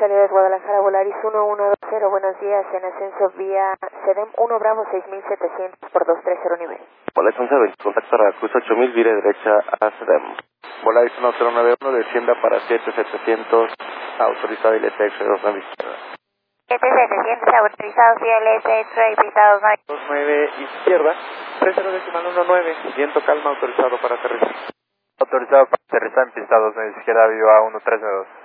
salida de Guadalajara, Volaris 1120, buenos días, en ascenso vía CEDEM 1 Bravo 6700 por 230 nivel. Volaris 1120, contacto para Cruz 8000, vire derecha a CEDEM. Volaris 1091, descienda para 7700, autorizado ILS X-Ray 29 izquierda. 7700 autorizados vía LS X-Ray, pisados 29 izquierda, 30.19, viento calma, autorizado para aterrizar. Autorizado para aterrizar en pista 29 izquierda, viva 132.